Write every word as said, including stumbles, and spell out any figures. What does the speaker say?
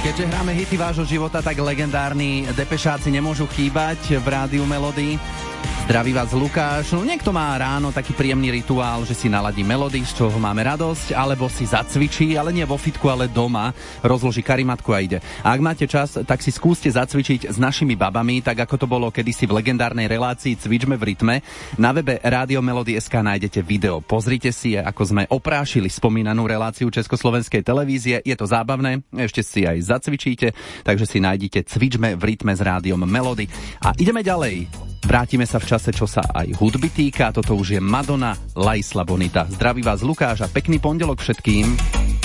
Keďže hráme hity vášho života, tak legendárni depešáci nemôžu chýbať v rádiu Melody. Zdraví vás Lukáš. No, niekto má ráno taký príjemný rituál, že si naladí Melody, z čoho máme radosť, alebo si zacvičí, ale nie vo fitku, ale doma, rozloží karimatku a ide. A ak máte čas, tak si skúste zacvičiť s našimi babami, tak ako to bolo kedysi v legendárnej relácii Cvičme v rytme. Na webe Rádio Melody bodka es ká nájdete video. Pozrite si, ako sme oprášili spomínanú reláciu Československej televízie. Je to zábavné, ešte si aj zacvičíte, takže si nájdete Cvičme v rytme s Rádiom Melody. A ideme ďalej. Vrátime sa v čase, čo sa aj hudby týka. Toto už je Madonna, La Isla Bonita. Zdraví vás Lukáš a pekný pondelok všetkým.